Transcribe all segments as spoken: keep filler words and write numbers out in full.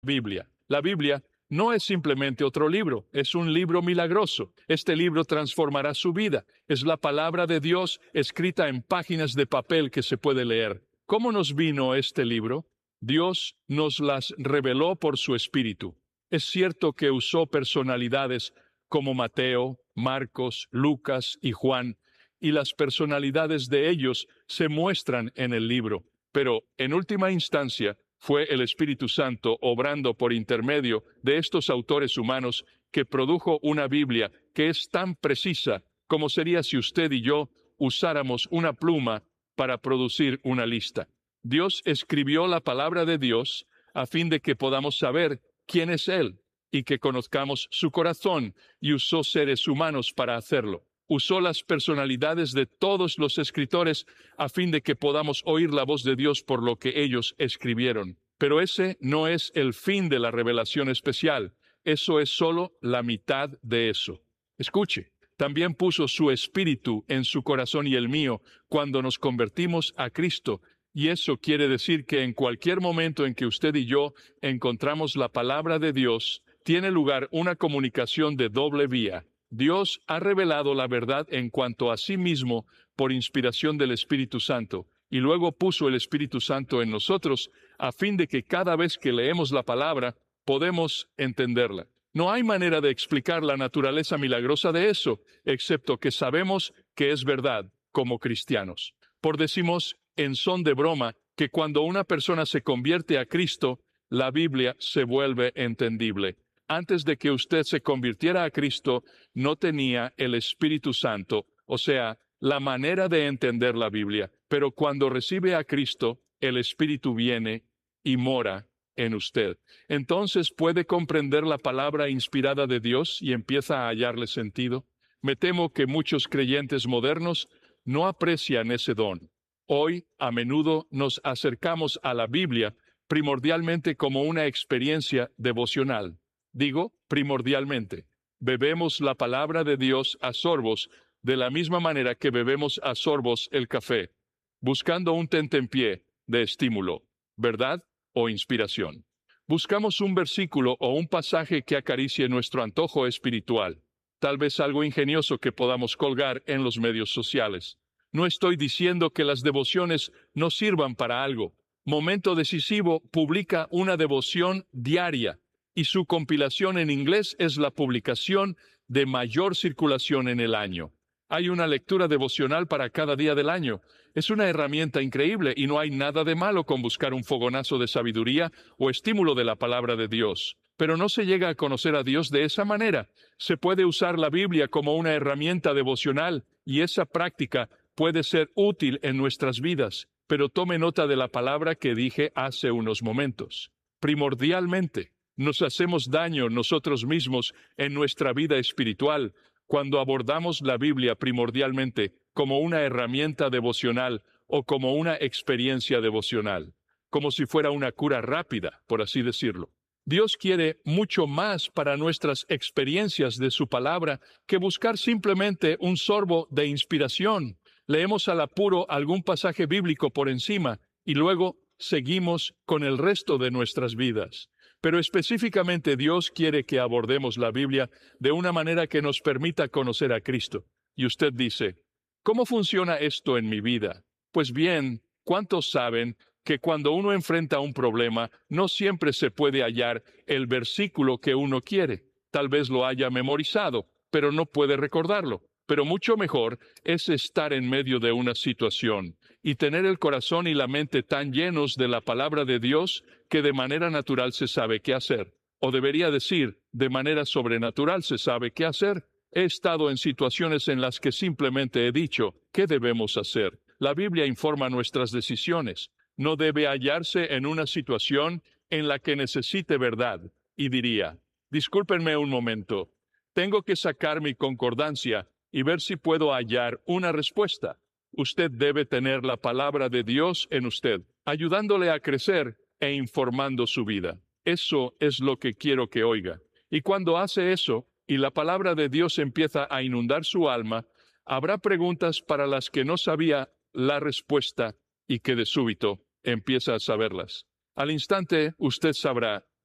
Biblia. La Biblia no es simplemente otro libro, es un libro milagroso. Este libro transformará su vida. Es la palabra de Dios escrita en páginas de papel que se puede leer. ¿Cómo nos vino este libro? Dios nos las reveló por su Espíritu. Es cierto que usó personalidades como Mateo, Marcos, Lucas y Juan, y las personalidades de ellos se muestran en el libro. Pero, en última instancia, fue el Espíritu Santo obrando por intermedio de estos autores humanos que produjo una Biblia que es tan precisa como sería si usted y yo usáramos una pluma para producir una lista. Dios escribió la palabra de Dios a fin de que podamos saber quién es Él y que conozcamos su corazón, y usó seres humanos para hacerlo. Usó las personalidades de todos los escritores a fin de que podamos oír la voz de Dios por lo que ellos escribieron. Pero ese no es el fin de la revelación especial. Eso es solo la mitad de eso. Escuche, también puso su Espíritu en su corazón y el mío cuando nos convertimos a Cristo. Y eso quiere decir que en cualquier momento en que usted y yo encontramos la palabra de Dios, tiene lugar una comunicación de doble vía. Dios ha revelado la verdad en cuanto a sí mismo por inspiración del Espíritu Santo, y luego puso el Espíritu Santo en nosotros a fin de que cada vez que leemos la palabra podemos entenderla. No hay manera de explicar la naturaleza milagrosa de eso, excepto que sabemos que es verdad como cristianos. Por decimos en son de broma que cuando una persona se convierte a Cristo, la Biblia se vuelve entendible. Antes de que usted se convirtiera a Cristo, no tenía el Espíritu Santo, o sea, la manera de entender la Biblia. Pero cuando recibe a Cristo, el Espíritu viene y mora en usted. Entonces puede comprender la palabra inspirada de Dios y empieza a hallarle sentido. Me temo que muchos creyentes modernos no aprecian ese don. Hoy, a menudo, nos acercamos a la Biblia primordialmente como una experiencia devocional. Digo, primordialmente. Bebemos la palabra de Dios a sorbos, de la misma manera que bebemos a sorbos el café, buscando un tentempié de estímulo, verdad o inspiración. Buscamos un versículo o un pasaje que acaricie nuestro antojo espiritual, tal vez algo ingenioso que podamos colgar en los medios sociales. No estoy diciendo que las devociones no sirvan para algo. Momento Decisivo publica una devoción diaria, y su compilación en inglés es la publicación de mayor circulación en el año. Hay una lectura devocional para cada día del año. Es una herramienta increíble y no hay nada de malo con buscar un fogonazo de sabiduría o estímulo de la palabra de Dios. Pero no se llega a conocer a Dios de esa manera. Se puede usar la Biblia como una herramienta devocional y esa práctica puede ser útil en nuestras vidas. Pero tome nota de la palabra que dije hace unos momentos. Primordialmente, nos hacemos daño nosotros mismos en nuestra vida espiritual cuando abordamos la Biblia primordialmente como una herramienta devocional o como una experiencia devocional, como si fuera una cura rápida, por así decirlo. Dios quiere mucho más para nuestras experiencias de su palabra que buscar simplemente un sorbo de inspiración. Leemos al apuro algún pasaje bíblico por encima y luego seguimos con el resto de nuestras vidas. Pero específicamente Dios quiere que abordemos la Biblia de una manera que nos permita conocer a Cristo. Y usted dice, ¿cómo funciona esto en mi vida? Pues bien, ¿cuántos saben que cuando uno enfrenta un problema, no siempre se puede hallar el versículo que uno quiere? Tal vez lo haya memorizado, pero no puede recordarlo. Pero mucho mejor es estar en medio de una situación y tener el corazón y la mente tan llenos de la palabra de Dios que de manera natural se sabe qué hacer. O debería decir, de manera sobrenatural se sabe qué hacer. He estado en situaciones en las que simplemente he dicho, ¿qué debemos hacer? La Biblia informa nuestras decisiones. No debe hallarse en una situación en la que necesite verdad. Y diría, discúlpenme un momento, tengo que sacar mi concordancia y ver si puedo hallar una respuesta. Usted debe tener la palabra de Dios en usted, ayudándole a crecer e informando su vida. Eso es lo que quiero que oiga. Y cuando hace eso, y la palabra de Dios empieza a inundar su alma, habrá preguntas para las que no sabía la respuesta y que de súbito empieza a saberlas. Al instante, usted sabrá,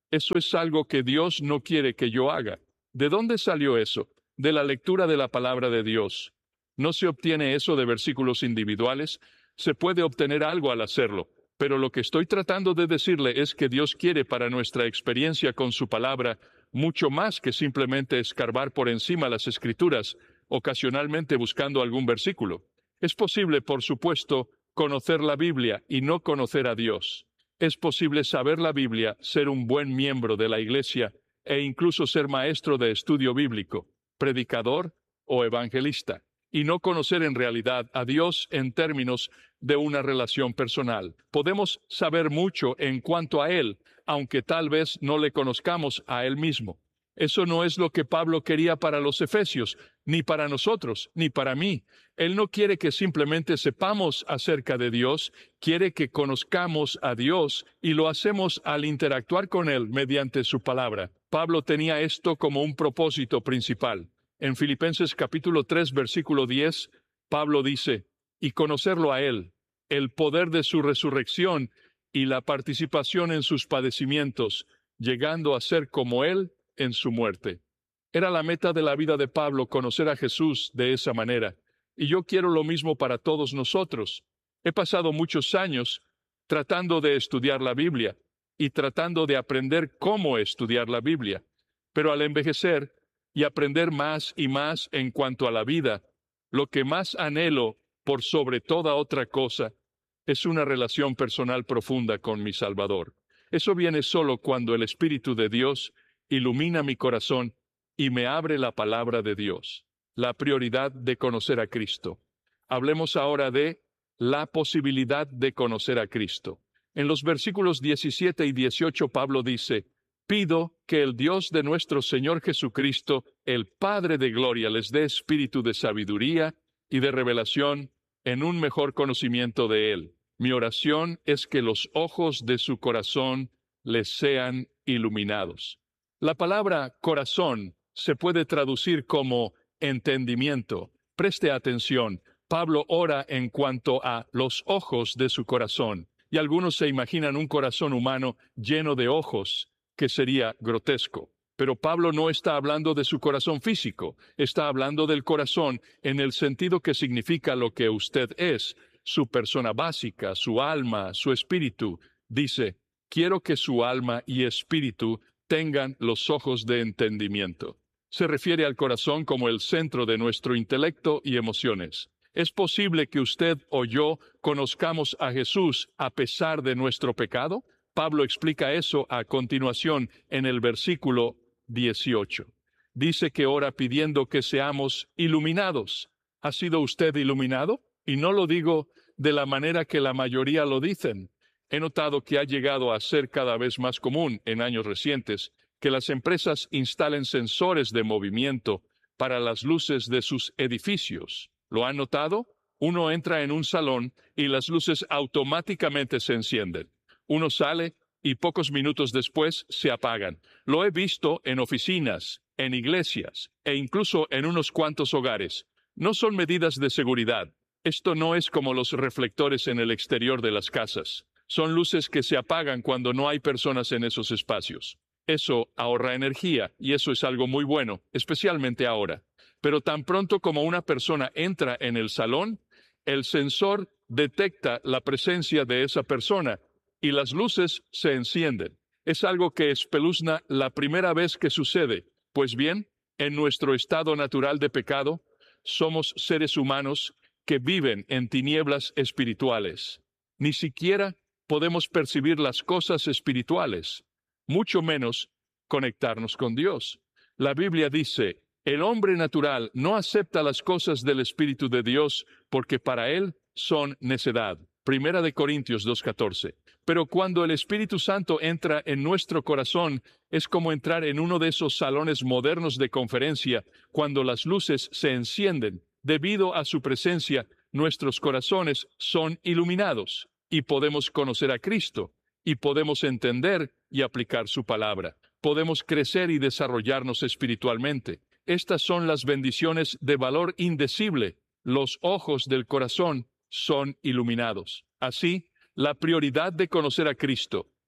Eso es algo que Dios no quiere que yo haga. ¿De dónde salió eso? De la lectura de la palabra de Dios. No se obtiene eso de versículos individuales. Se puede obtener algo al hacerlo, pero lo que estoy tratando de decirle es que Dios quiere para nuestra experiencia con su palabra mucho más que simplemente escarbar por encima las Escrituras, ocasionalmente buscando algún versículo. Es posible, por supuesto, conocer la Biblia y no conocer a Dios. Es posible saber la Biblia, ser un buen miembro de la Iglesia e incluso ser maestro de estudio bíblico, predicador o evangelista, y no conocer en realidad a Dios en términos de una relación personal. Podemos saber mucho en cuanto a Él, aunque tal vez no le conozcamos a Él mismo. Eso no es lo que Pablo quería para los efesios, ni para nosotros, ni para mí. Él no quiere que simplemente sepamos acerca de Dios, quiere que conozcamos a Dios y lo hacemos al interactuar con Él mediante su palabra. Pablo tenía esto como un propósito principal. En Filipenses capítulo tres, versículo diez, Pablo dice, y conocerlo a Él, el poder de su resurrección y la participación en sus padecimientos, llegando a ser como Él en su muerte. Era la meta de la vida de Pablo conocer a Jesús de esa manera, y yo quiero lo mismo para todos nosotros. He pasado muchos años tratando de estudiar la Biblia y tratando de aprender cómo estudiar la Biblia, pero al envejecer y aprender más y más en cuanto a la vida, lo que más anhelo por sobre toda otra cosa es una relación personal profunda con mi Salvador. Eso viene solo cuando el Espíritu de Dios ilumina mi corazón y me abre la palabra de Dios. La prioridad de conocer a Cristo. Hablemos ahora de la posibilidad de conocer a Cristo. En los versículos diecisiete y dieciocho, Pablo dice, pido que el Dios de nuestro Señor Jesucristo, el Padre de gloria, les dé espíritu de sabiduría y de revelación en un mejor conocimiento de Él. Mi oración es que los ojos de su corazón les sean iluminados. La palabra corazón se puede traducir como entendimiento. Preste atención. Pablo ora en cuanto a los ojos de su corazón. Y algunos se imaginan un corazón humano lleno de ojos, que sería grotesco. Pero Pablo no está hablando de su corazón físico, está hablando del corazón en el sentido que significa lo que usted es, su persona básica, su alma, su espíritu. Dice, quiero que su alma y espíritu tengan los ojos de entendimiento. Se refiere al corazón como el centro de nuestro intelecto y emociones. ¿Es posible que usted o yo conozcamos a Jesús a pesar de nuestro pecado? Pablo explica eso a continuación en el versículo dieciocho. Dice que ora pidiendo que seamos iluminados. ¿Ha sido usted iluminado? Y no lo digo de la manera que la mayoría lo dicen. He notado que ha llegado a ser cada vez más común en años recientes que las empresas instalen sensores de movimiento para las luces de sus edificios. ¿Lo han notado? Uno entra en un salón y las luces automáticamente se encienden. Uno sale y pocos minutos después se apagan. Lo he visto en oficinas, en iglesias e incluso en unos cuantos hogares. No son medidas de seguridad. Esto no es como los reflectores en el exterior de las casas. Son luces que se apagan cuando no hay personas en esos espacios. Eso ahorra energía y eso es algo muy bueno, especialmente ahora. Pero tan pronto como una persona entra en el salón, el sensor detecta la presencia de esa persona y las luces se encienden. Es algo que espeluzna la primera vez que sucede. Pues bien, en nuestro estado natural de pecado, somos seres humanos que viven en tinieblas espirituales. Ni siquiera podemos percibir las cosas espirituales, mucho menos conectarnos con Dios. La Biblia dice, el hombre natural no acepta las cosas del Espíritu de Dios porque para él son necedad. Primera de Corintios dos catorce. Pero cuando el Espíritu Santo entra en nuestro corazón, es como entrar en uno de esos salones modernos de conferencia, cuando las luces se encienden. Debido a su presencia, nuestros corazones son iluminados y podemos conocer a Cristo y podemos entender y aplicar su palabra. Podemos crecer y desarrollarnos espiritualmente. Estas son las bendiciones de valor indecible. Los ojos del corazón son iluminados. Así, la prioridad de conocer a Cristo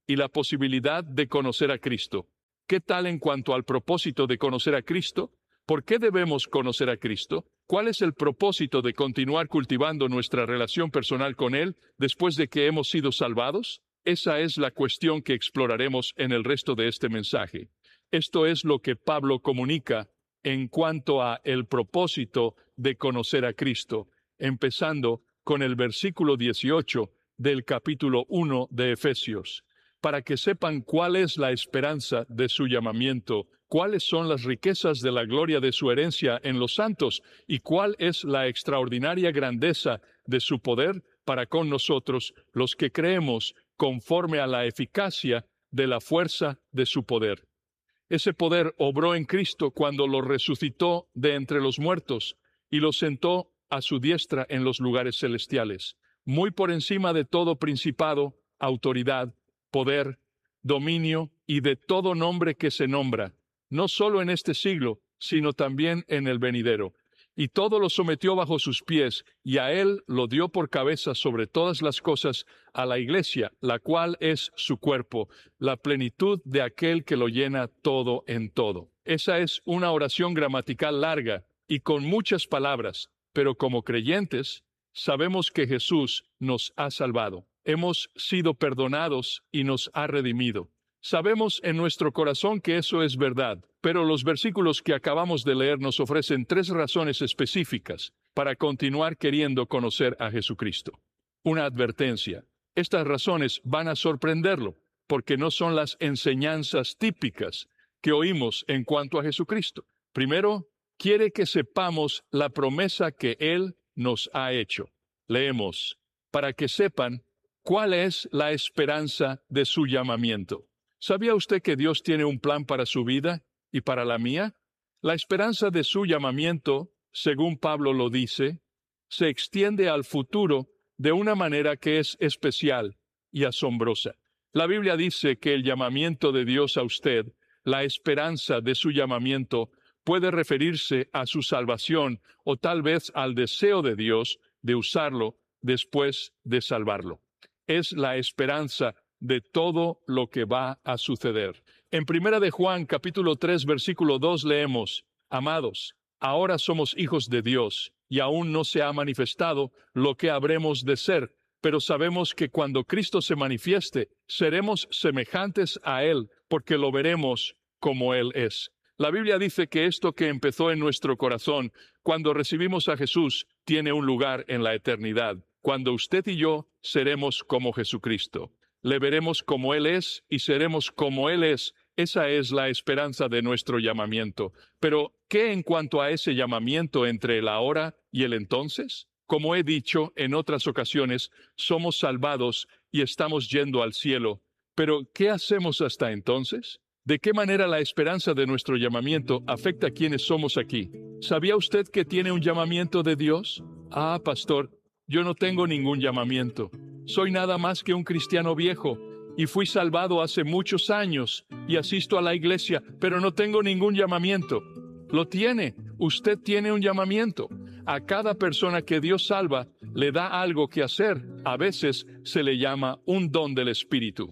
y la posibilidad de conocer a Cristo. ¿Qué tal en cuanto al propósito de conocer a Cristo? ¿Por qué debemos conocer a Cristo? ¿Cuál es el propósito de continuar cultivando nuestra relación personal con Él después de que hemos sido salvados? Esa es la cuestión que exploraremos en el resto de este mensaje. Esto es lo que Pablo comunica en cuanto a el propósito de conocer a Cristo, empezando con el versículo dieciocho del capítulo uno de Efesios, para que sepan cuál es la esperanza de su llamamiento, cuáles son las riquezas de la gloria de su herencia en los santos y cuál es la extraordinaria grandeza de su poder para con nosotros, los que creemos conforme a la eficacia de la fuerza de su poder. Ese poder obró en Cristo cuando lo resucitó de entre los muertos y lo sentó a su diestra en los lugares celestiales, muy por encima de todo principado, autoridad, poder, dominio y de todo nombre que se nombra, no solo en este siglo, sino también en el venidero. Y todo lo sometió bajo sus pies, y a él lo dio por cabeza sobre todas las cosas a la iglesia, la cual es su cuerpo, la plenitud de aquel que lo llena todo en todo. Esa es una oración gramatical larga y con muchas palabras, pero como creyentes, sabemos que Jesús nos ha salvado. Hemos sido perdonados y nos ha redimido. Sabemos en nuestro corazón que eso es verdad, pero los versículos que acabamos de leer nos ofrecen tres razones específicas para continuar queriendo conocer a Jesucristo. Una advertencia. Estas razones van a sorprenderlo, porque no son las enseñanzas típicas que oímos en cuanto a Jesucristo. Primero, quiere que sepamos la promesa que Él nos ha hecho. Leemos, para que sepan cuál es la esperanza de su llamamiento. ¿Sabía usted que Dios tiene un plan para su vida y para la mía? La esperanza de su llamamiento, según Pablo lo dice, se extiende al futuro de una manera que es especial y asombrosa. La Biblia dice que el llamamiento de Dios a usted, la esperanza de su llamamiento, puede referirse a su salvación o tal vez al deseo de Dios de usarlo después de salvarlo. Es la esperanza de todo lo que va a suceder. En Primera de Juan, capítulo tres, versículo dos, leemos, Amados, ahora somos hijos de Dios, y aún no se ha manifestado lo que habremos de ser, pero sabemos que cuando Cristo se manifieste, seremos semejantes a Él, porque lo veremos como Él es. La Biblia dice que esto que empezó en nuestro corazón, cuando recibimos a Jesús, tiene un lugar en la eternidad, cuando usted y yo seremos como Jesucristo. Le veremos como Él es y seremos como Él es. Esa es la esperanza de nuestro llamamiento. Pero, ¿qué en cuanto a ese llamamiento entre el ahora y el entonces? Como he dicho en otras ocasiones, somos salvados y estamos yendo al cielo. Pero, ¿qué hacemos hasta entonces? ¿De qué manera la esperanza de nuestro llamamiento afecta a quienes somos aquí? ¿Sabía usted que tiene un llamamiento de Dios? Ah, pastor, yo no tengo ningún llamamiento. Soy nada más que un cristiano viejo, y fui salvado hace muchos años, y asisto a la iglesia, pero no tengo ningún llamamiento. Lo tiene, usted tiene un llamamiento. A cada persona que Dios salva, le da algo que hacer. A veces se le llama un don del Espíritu.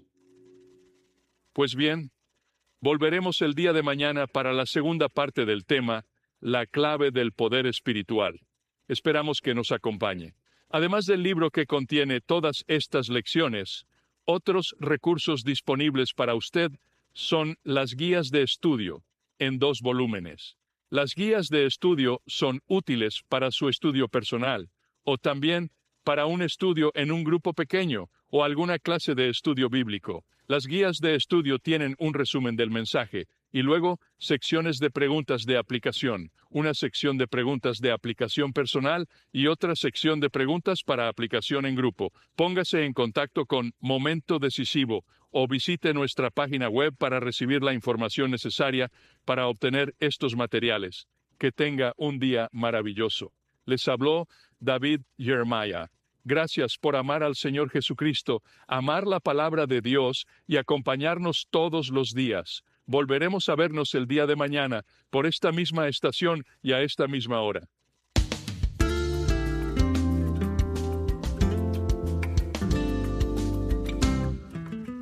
Pues bien, volveremos el día de mañana para la segunda parte del tema, la clave del poder espiritual. Esperamos que nos acompañe. Además del libro que contiene todas estas lecciones, otros recursos disponibles para usted son las guías de estudio, en dos volúmenes. Las guías de estudio son útiles para su estudio personal, o también para un estudio en un grupo pequeño, o alguna clase de estudio bíblico. Las guías de estudio tienen un resumen del mensaje, y luego secciones de preguntas de aplicación, una sección de preguntas de aplicación personal y otra sección de preguntas para aplicación en grupo. Póngase en contacto con Momento Decisivo o visite nuestra página web para recibir la información necesaria para obtener estos materiales. Que tenga un día maravilloso. Les habló David Jeremiah. Gracias por amar al Señor Jesucristo, amar la palabra de Dios y acompañarnos todos los días. Volveremos a vernos el día de mañana por esta misma estación y a esta misma hora.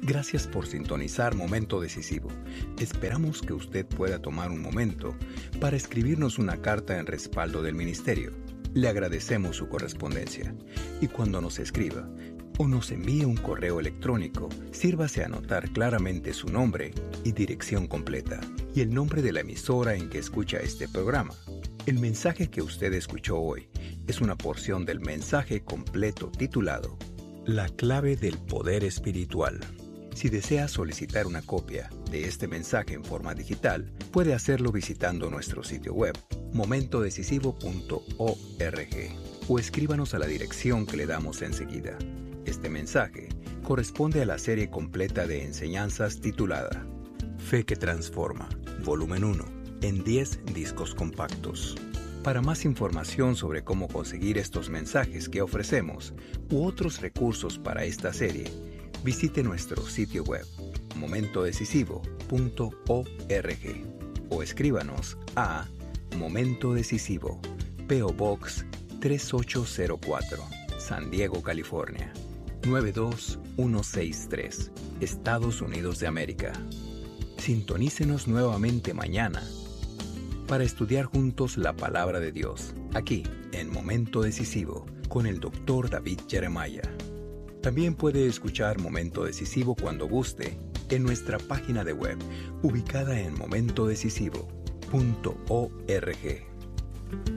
Gracias por sintonizar Momento Decisivo. Esperamos que usted pueda tomar un momento para escribirnos una carta en respaldo del ministerio. Le agradecemos su correspondencia. Y cuando nos escriba o nos envíe un correo electrónico, sírvase a anotar claramente su nombre y dirección completa y el nombre de la emisora en que escucha este programa. El mensaje que usted escuchó hoy es una porción del mensaje completo titulado La clave del poder espiritual. Si desea solicitar una copia de este mensaje en forma digital, puede hacerlo visitando nuestro sitio web, momento decisivo punto org, o escríbanos a la dirección que le damos enseguida. Este mensaje corresponde a la serie completa de enseñanzas titulada Fe que Transforma, volumen uno, en diez discos compactos. Para más información sobre cómo conseguir estos mensajes que ofrecemos u otros recursos para esta serie, visite nuestro sitio web, momento decisivo punto org, o escríbanos a Momento Decisivo, P O Box tres ocho cero cuatro, San Diego, California, nueve dos uno seis tres, Estados Unidos de América. Sintonícenos nuevamente mañana para estudiar juntos la Palabra de Dios, aquí en Momento Decisivo, con el doctor David Jeremiah. También puede escuchar Momento Decisivo cuando guste en nuestra página de web, ubicada en momento decisivo punto org.